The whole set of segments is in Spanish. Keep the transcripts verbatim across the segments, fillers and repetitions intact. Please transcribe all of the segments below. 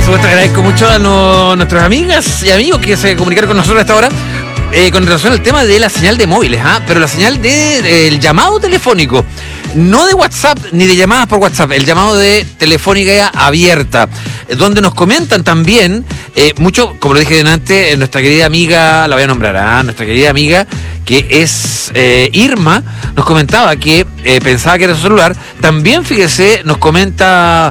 supuesto, agradezco mucho a no, nuestras amigas y amigos que se comunicaron con nosotros a esta hora eh, con relación al tema de la señal de móviles, ¿ah? Pero la señal del de, de, llamado telefónico, no de WhatsApp ni de llamadas por WhatsApp, el llamado de telefónica abierta, donde nos comentan también eh, mucho, como lo dije antes, nuestra querida amiga, la voy a nombrar, ¿ah? Nuestra querida amiga que es eh, Irma, nos comentaba que eh, pensaba que era su celular. También, fíjese, nos comenta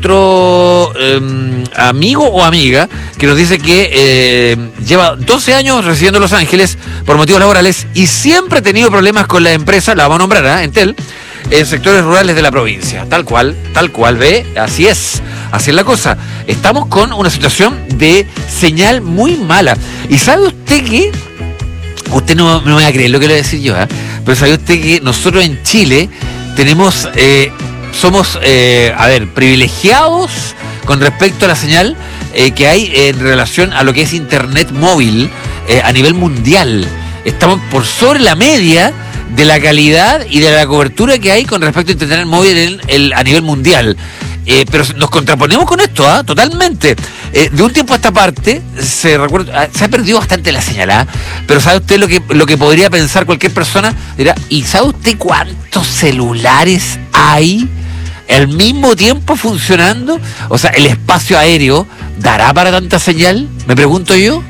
otro eh, amigo o amiga que nos dice que eh, lleva doce años residiendo en Los Ángeles por motivos laborales y siempre ha tenido problemas con la empresa, la vamos a nombrar, ¿eh? Entel, en sectores rurales de la provincia. Tal cual, tal cual, ve, así es, así es la cosa. Estamos con una situación de señal muy mala. ¿Y sabe usted qué? Usted no, no me va a creer lo que le voy a decir yo, ¿eh? Pero sabe usted que nosotros en Chile tenemos, eh, somos, eh, a ver, privilegiados con respecto a la señal eh, que hay en relación a lo que es internet móvil eh, a nivel mundial. Estamos por sobre la media de la calidad y de la cobertura que hay con respecto a internet móvil en el, a nivel mundial. Eh, pero nos contraponemos con esto, ¿ah? Totalmente. Eh, de un tiempo a esta parte, se recuerda, se ha perdido bastante la señal, ¿ah? Pero ¿sabe usted lo que, lo que podría pensar cualquier persona? Dirá, ¿y sabe usted cuántos celulares hay al mismo tiempo funcionando? O sea, ¿el espacio aéreo dará para tanta señal? Me pregunto yo.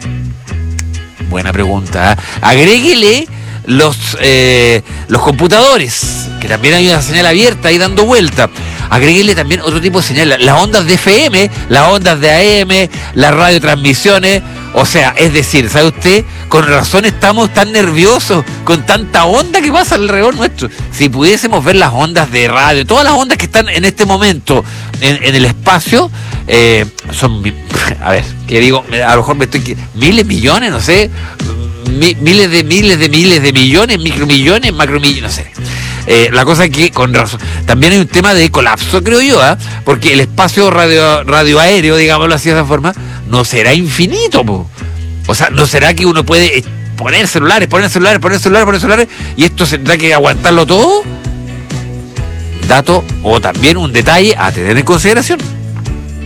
Buena pregunta, ¿eh? Agréguele los, eh, los computadores, que también hay una señal abierta ahí dando vuelta. Agréguele también otro tipo de señal, las ondas de F M, las ondas de A M, las radiotransmisiones. O sea, es decir, ¿sabe usted? Con razón estamos tan nerviosos con tanta onda que pasa alrededor nuestro. Si pudiésemos ver las ondas de radio, todas las ondas que están en este momento en, en el espacio, eh, son, a ver, que digo, a lo mejor me estoy, miles, millones, no sé, miles de miles de miles de millones, micromillones, macromillones, no sé. Eh, la cosa es que, con razón, también hay un tema de colapso, creo yo, ¿eh? Porque el espacio radio, radioaéreo, digámoslo así de esa forma, no será infinito, po. O sea, no será que uno puede poner celulares, poner celulares, poner celulares, poner celulares, y esto tendrá que aguantarlo todo. Dato o también un detalle a tener en consideración.